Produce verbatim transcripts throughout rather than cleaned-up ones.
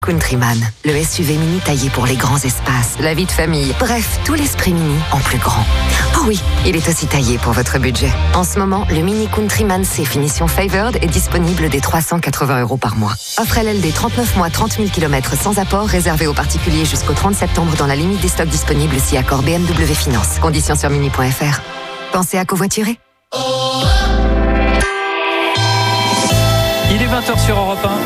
Countryman, le S U V mini taillé pour les grands espaces, la vie de famille, bref, tout l'esprit mini en plus grand. Oh oui, il est aussi taillé pour votre budget. En ce moment, le Mini Countryman C finition Favored est disponible dès trois cent quatre-vingts euros par mois. Offre L L D trente-neuf mois, trente mille kilomètres sans apport, réservé aux particuliers jusqu'au trente septembre dans la limite des stocks disponibles si accord B M W Finance. Conditions sur mini point f r. Pensez à covoiturer. Il est vingt heures sur Europe un.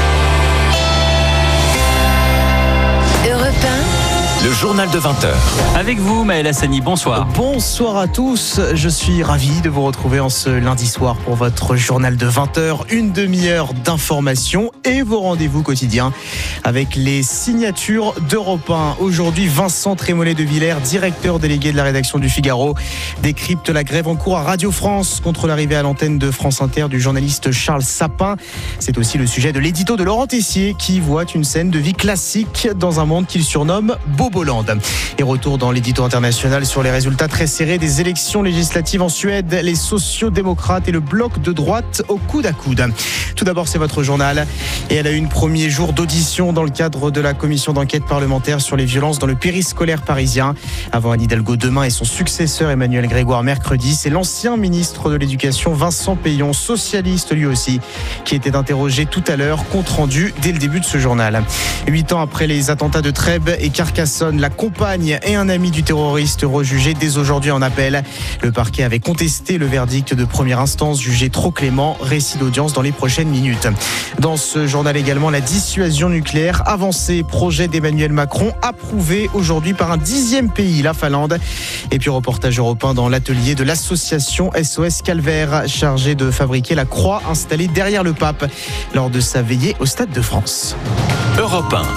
Le journal de vingt heures. Avec vous, Maël Hassani, bonsoir. Bonsoir à tous. Je suis ravi de vous retrouver en ce lundi soir pour votre journal de vingt heures. Une demi-heure d'informations et vos rendez-vous quotidiens avec les signatures d'Europe un. Aujourd'hui, Vincent Trémollet de Villers, directeur délégué de la rédaction du Figaro, décrypte la grève en cours à Radio France contre l'arrivée à l'antenne de France Inter du journaliste Charles Sapin. C'est aussi le sujet de l'édito de Laurent Tessier qui voit une scène de vie classique dans un monde qu'il surnomme Boboland. Et retour dans l'édito international sur les résultats très serrés des élections législatives en Suède, les sociodémocrates et le bloc de droite au coude à coude. Tout d'abord, c'est votre journal et elle a eu une premier jour d'audition dans le cadre de la commission d'enquête parlementaire sur les violences dans le périscolaire parisien. Avant Anne Hidalgo demain et son successeur Emmanuel Grégoire mercredi, c'est l'ancien ministre de l'Éducation Vincent Peillon, socialiste lui aussi, qui était interrogé tout à l'heure, compte rendu dès le début de ce journal. Huit ans après les attentats de Trèbes et Carcassonne, la compagne et un ami du terroriste rejugés dès aujourd'hui en appel. Le parquet avait contesté le verdict de première instance jugé trop clément. Récit d'audience dans les prochaines minutes. Dans ce journal également, la dissuasion nucléaire avancée. Projet d'Emmanuel Macron approuvé aujourd'hui par un dixième pays, la Finlande. Et puis reportage européen dans l'atelier de l'association S O S Calvaire, chargée de fabriquer la croix installée derrière le pape lors de sa veillée au Stade de France. Europe un.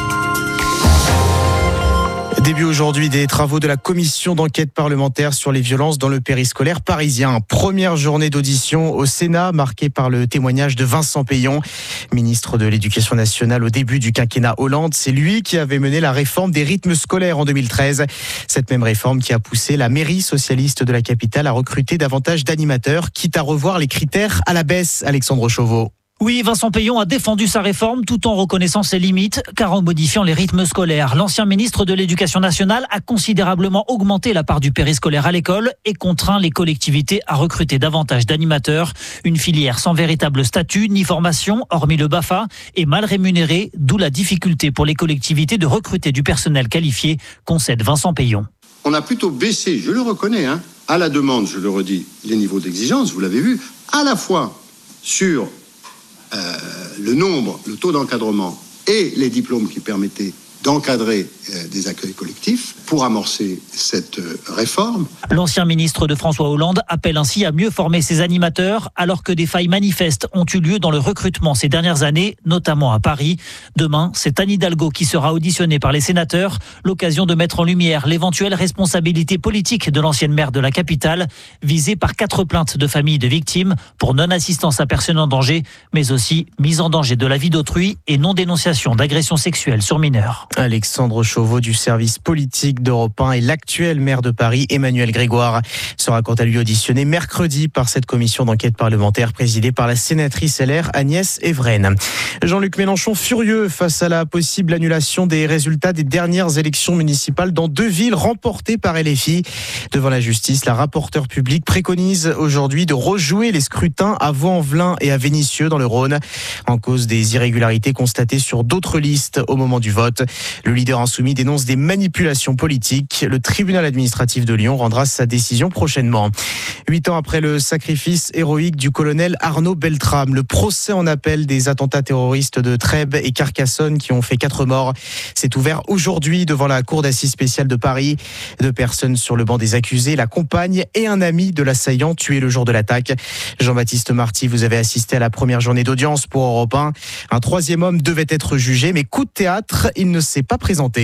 Début aujourd'hui des travaux de la commission d'enquête parlementaire sur les violences dans le périscolaire parisien. Première journée d'audition au Sénat marquée par le témoignage de Vincent Peillon, ministre de l'Éducation nationale au début du quinquennat Hollande. C'est lui qui avait mené la réforme des rythmes scolaires en deux mille treize. Cette même réforme qui a poussé la mairie socialiste de la capitale à recruter davantage d'animateurs, quitte à revoir les critères à la baisse. Alexandre Chauveau. Oui, Vincent Peillon a défendu sa réforme tout en reconnaissant ses limites, car en modifiant les rythmes scolaires, l'ancien ministre de l'Éducation nationale a considérablement augmenté la part du périscolaire à l'école et contraint les collectivités à recruter davantage d'animateurs. Une filière sans véritable statut ni formation, hormis le BAFA, est mal rémunérée, d'où la difficulté pour les collectivités de recruter du personnel qualifié, concède Vincent Peillon. On a plutôt baissé, je le reconnais, hein, à la demande, je le redis, les niveaux d'exigence, vous l'avez vu, à la fois sur Euh, le nombre, le taux d'encadrement et les diplômes qui permettaient d'encadrer euh, des accueils collectifs pour amorcer cette euh, réforme. L'ancien ministre de François Hollande appelle ainsi à mieux former ses animateurs alors que des failles manifestes ont eu lieu dans le recrutement ces dernières années, notamment à Paris. Demain, c'est Anne Hidalgo qui sera auditionnée par les sénateurs, l'occasion de mettre en lumière l'éventuelle responsabilité politique de l'ancienne maire de la capitale, visée par quatre plaintes de familles de victimes pour non-assistance à personne en danger, mais aussi mise en danger de la vie d'autrui et non-dénonciation d'agressions sexuelles sur mineurs. Alexandre Chauveau du service politique d'Europe un et l'actuel maire de Paris, Emmanuel Grégoire, sera quant à lui auditionné mercredi par cette commission d'enquête parlementaire présidée par la sénatrice L R Agnès Evren. Jean-Luc Mélenchon furieux face à la possible annulation des résultats des dernières élections municipales dans deux villes remportées par L F I. Devant la justice, la rapporteure publique préconise aujourd'hui de rejouer les scrutins à Vaux-en-Velin et à Vénissieux dans le Rhône, en cause des irrégularités constatées sur d'autres listes au moment du vote. Le leader insoumis dénonce des manipulations politiques. Le tribunal administratif de Lyon rendra sa décision prochainement. Huit ans après le sacrifice héroïque du colonel Arnaud Beltrame, le procès en appel des attentats terroristes de Trèbes et Carcassonne qui ont fait quatre morts s'est ouvert aujourd'hui devant la cour d'assises spéciale de Paris. Deux personnes sur le banc des accusés, la compagne et un ami de l'assaillant tué le jour de l'attaque. Jean-Baptiste Marty, vous avez assisté à la première journée d'audience pour Europe un. Un troisième homme devait être jugé, mais coup de théâtre, il ne s'est pas présenté.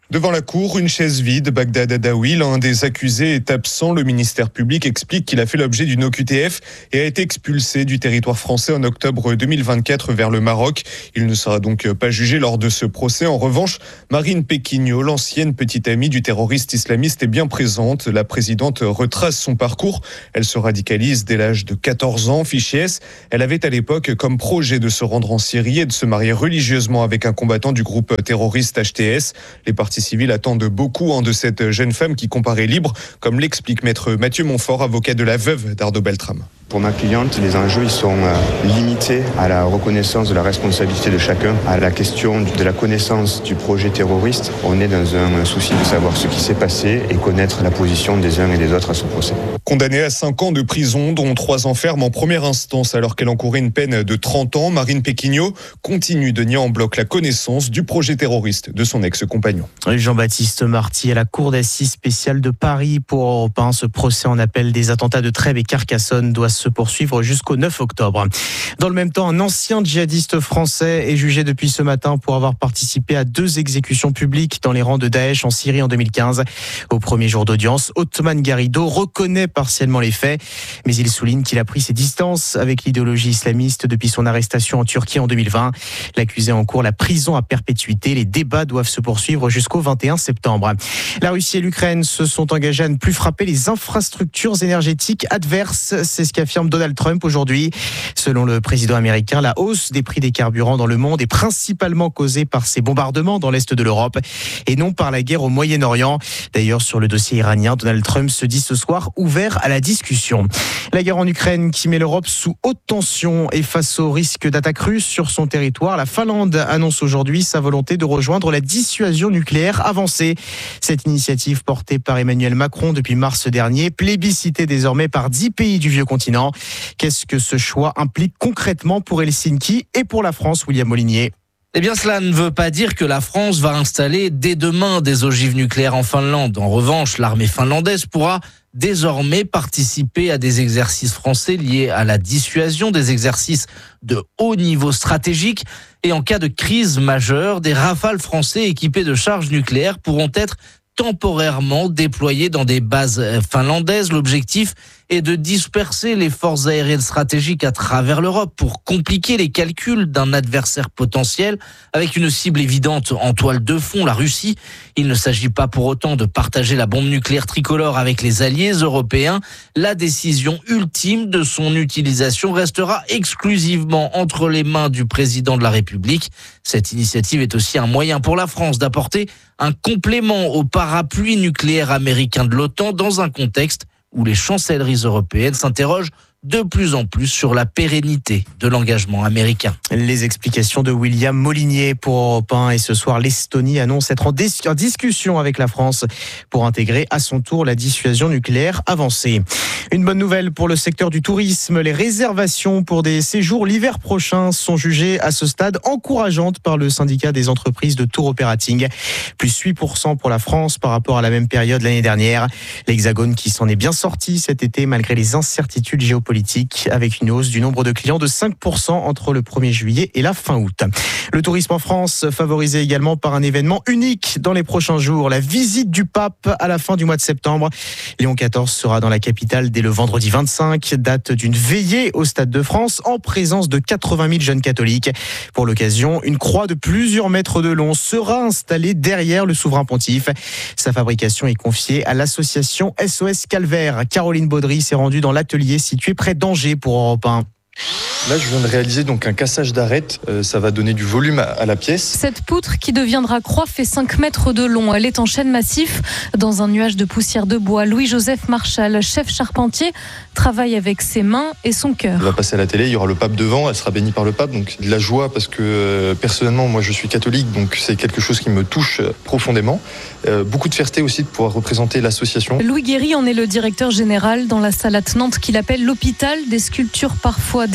Devant la cour, une chaise vide. Bagdad Adaoui, l'un des accusés, est absent. Le ministère public explique qu'il a fait l'objet d'une O Q T F et a été expulsé du territoire français en octobre deux mille vingt-quatre vers le Maroc. Il ne sera donc pas jugé lors de ce procès. En revanche, Marine Péquignot, l'ancienne petite amie du terroriste islamiste, est bien présente. La présidente retrace son parcours. Elle se radicalise dès l'âge de quatorze ans, fiché S. Elle avait à l'époque comme projet de se rendre en Syrie et de se marier religieusement avec un combattant du groupe terroriste H T S. Les parties civiles attendent beaucoup hein, de cette jeune femme qui comparaît libre, comme l'explique maître Mathieu Montfort, avocat de la veuve d'Arnaud Beltrame. Pour ma cliente, les enjeux ils sont limités à la reconnaissance de la responsabilité de chacun, à la question de la connaissance du projet terroriste. On est dans un souci de savoir ce qui s'est passé et connaître la position des uns et des autres à ce procès. Condamnée à cinq ans de prison, dont trois ans ferme en première instance alors qu'elle encourait une peine de trente ans, Marine Péquignot continue de nier en bloc la connaissance du projet terroriste de son ex-compagnon. Jean-Baptiste Marty à la cour d'assises spéciale de Paris pour Europe un. Ce procès en appel des attentats de Trèbes et Carcassonne doit se poursuivre jusqu'au neuf octobre. Dans le même temps, un ancien djihadiste français est jugé depuis ce matin pour avoir participé à deux exécutions publiques dans les rangs de Daesh en Syrie en deux mille quinze. Au premier jour d'audience, Othman Garrido reconnaît partiellement les faits, mais il souligne qu'il a pris ses distances avec l'idéologie islamiste depuis son arrestation en Turquie en deux mille vingt. L'accusé encourt la prison à perpétuité. Les débats doivent se poursuivre jusqu'au vingt et un septembre. La Russie et l'Ukraine se sont engagés à ne plus frapper les infrastructures énergétiques adverses. C'est ce qu'affirme Donald Trump aujourd'hui. Selon le président américain, la hausse des prix des carburants dans le monde est principalement causée par ces bombardements dans l'est de l'Europe et non par la guerre au Moyen-Orient. D'ailleurs, sur le dossier iranien, Donald Trump se dit ce soir ouvert à la discussion. La guerre en Ukraine qui met l'Europe sous haute tension et face au risque d'attaque russe sur son territoire, la Finlande annonce aujourd'hui sa volonté de rejoindre la dissuasion nucléaire avancée. Cette initiative portée par Emmanuel Macron depuis mars dernier, plébiscitée désormais par dix pays du vieux continent. Qu'est-ce que ce choix implique concrètement pour Helsinki et pour la France, William Molinier? Eh bien, cela ne veut pas dire que la France va installer dès demain des ogives nucléaires en Finlande. En revanche, l'armée finlandaise pourra désormais participer à des exercices français liés à la dissuasion, des exercices de haut niveau stratégique. Et en cas de crise majeure, des rafales français équipés de charges nucléaires pourront être temporairement déployés dans des bases finlandaises. L'objectif est de disperser les forces aériennes stratégiques à travers l'Europe pour compliquer les calculs d'un adversaire potentiel avec une cible évidente en toile de fond, la Russie. Il ne s'agit pas pour autant de partager la bombe nucléaire tricolore avec les alliés européens. La décision ultime de son utilisation restera exclusivement entre les mains du président de la République. Cette initiative est aussi un moyen pour la France d'apporter un complément au parapluie nucléaire américain de l'OTAN dans un contexte où les chancelleries européennes s'interrogent de plus en plus sur la pérennité de l'engagement américain. Les explications de William Molinier pour Europe un. Et ce soir, l'Estonie annonce être en, dis- en discussion avec la France pour intégrer à son tour la dissuasion nucléaire avancée. Une bonne nouvelle pour le secteur du tourisme. Les réservations pour des séjours l'hiver prochain sont jugées à ce stade encourageantes par le syndicat des entreprises de tour operating. Plus huit pour cent pour la France par rapport à la même période l'année dernière. L'Hexagone qui s'en est bien sorti cet été malgré les incertitudes géopolitiques, avec une hausse du nombre de clients de cinq pour cent entre le premier juillet et la fin août. Le tourisme en France favorisé également par un événement unique dans les prochains jours, la visite du pape à la fin du mois de septembre. Léon quatorze sera dans la capitale dès le vendredi vingt-cinq, date d'une veillée au Stade de France en présence de quatre-vingt mille jeunes catholiques. Pour l'occasion, une croix de plusieurs mètres de long sera installée derrière le souverain pontife. Sa fabrication est confiée à l'association S O S Calvaire. Caroline Baudry s'est rendue dans l'atelier situé près d'Angers pour Europe un. Là, je viens de réaliser donc un cassage d'arête. Euh, ça va donner du volume à, à la pièce. Cette poutre qui deviendra croix fait cinq mètres de long. Elle est en chêne massif dans un nuage de poussière de bois. Louis-Joseph Marchal, chef charpentier, travaille avec ses mains et son cœur. Elle va passer à la télé, il y aura le pape devant, elle sera bénie par le pape. Donc de la joie parce que euh, personnellement, moi je suis catholique, donc c'est quelque chose qui me touche profondément. Euh, beaucoup de fierté aussi de pouvoir représenter l'association. Louis Guéry en est le directeur général dans la salle attenante qu'il appelle l'hôpital des sculptures parfois délabrées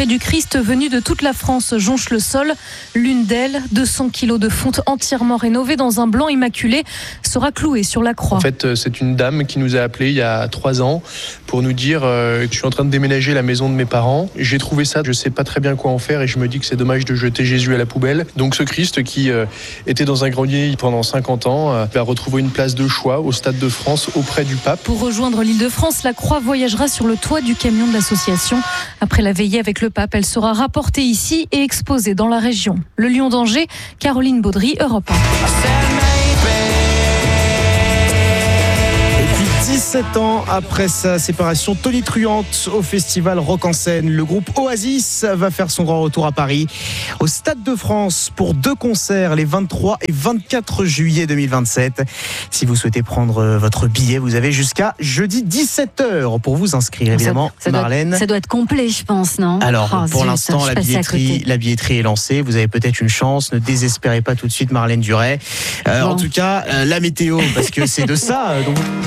du Christ venues de toute la France jonchent le sol. L'une d'elles, deux cents kilos de fonte entièrement rénovée dans un blanc immaculé, sera clouée sur la croix. En fait, c'est une dame qui nous a appelés il y a trois ans pour nous dire euh, que je suis en train de déménager la maison de mes parents. J'ai trouvé ça, je sais pas très bien quoi en faire et je me dis que c'est dommage de jeter Jésus à la poubelle. Donc ce Christ qui euh, était dans un grenier pendant cinquante ans euh, va retrouver une place de choix au Stade de France auprès du pape. Pour rejoindre l'Île-de-France, la croix voyagera sur le toit du camion de l'association. Après la veillée avec le pape, elle sera rapportée ici et exposée dans la région. Le Lion d'Angers, Caroline Baudry, Europe un. dix-sept ans après sa séparation tonitruante au festival Rock en Seine, le groupe Oasis va faire son grand retour à Paris, au Stade de France, pour deux concerts les vingt-trois et vingt-quatre juillet deux mille vingt-sept. Si vous souhaitez prendre votre billet, vous avez jusqu'à jeudi dix-sept heures pour vous inscrire, évidemment. Ça, ça Marlène. Doit, ça doit être complet, je pense, non? Alors, oh, pour zut, l'instant, la billetterie, la billetterie est lancée. Vous avez peut-être une chance. Ne désespérez pas tout de suite, Marlène Duret. Euh, bon. En tout cas, euh, la météo, parce que c'est de ça. Donc...